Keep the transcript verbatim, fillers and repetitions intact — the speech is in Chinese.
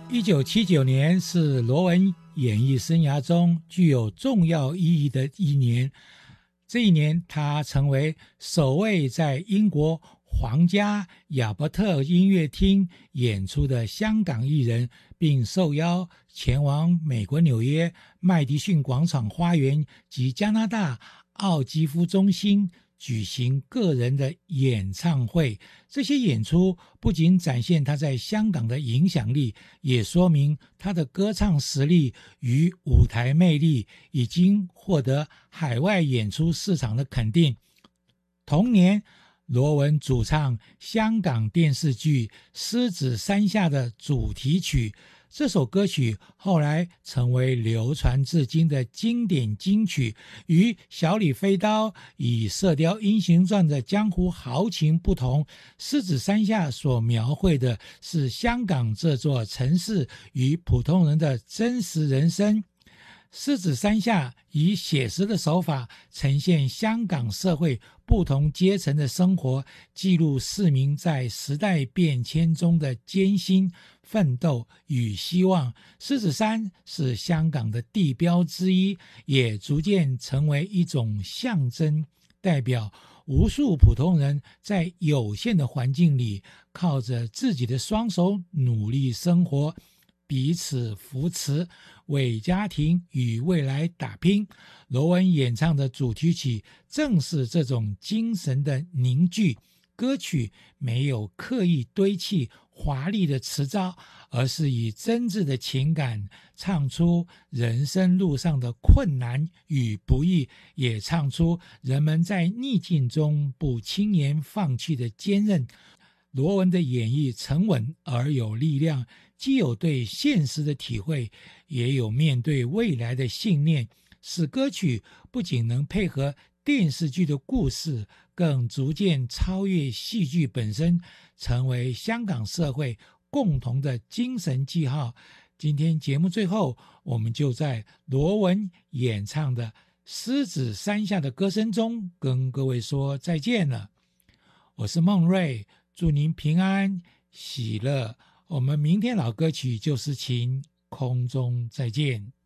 一九七九年是罗文演艺生涯中具有重要意义的一年。这一年，他成为首位在英国皇家亚伯特音乐厅演出的香港艺人，并受邀前往美国纽约麦迪逊广场花园及加拿大奥基夫中心举行个人的演唱会。这些演出不仅展现他在香港的影响力，也说明他的歌唱实力与舞台魅力已经获得海外演出市场的肯定。同年，罗文主唱香港电视剧《狮子山下》的主题曲，这首歌曲后来成为流传至今的经典金曲。与小李飞刀以《射雕英雄传》的江湖豪情不同，《狮子山下》所描绘的是香港这座城市与普通人的真实人生。狮子山下以写实的手法呈现香港社会不同阶层的生活，记录市民在时代变迁中的艰辛奋斗与希望。狮子山是香港的地标之一，也逐渐成为一种象征，代表无数普通人在有限的环境里，靠着自己的双手努力生活，彼此扶持，为家庭与未来打拼。罗文演唱的主题曲正是这种精神的凝聚。歌曲没有刻意堆砌华丽的词藻，而是以真挚的情感唱出人生路上的困难与不易，也唱出人们在逆境中不轻言放弃的坚韧。罗文的演绎沉稳而有力量，既有对现实的体会，也有面对未来的信念，使歌曲不仅能配合电视剧的故事，更逐渐超越戏剧本身，成为香港社会共同的精神记号。今天节目最后，我们就在罗文演唱的《狮子山下》的歌声中跟各位说再见了。我是孟瑞，祝您平安喜乐。我们明天老歌曲就是情空中再见。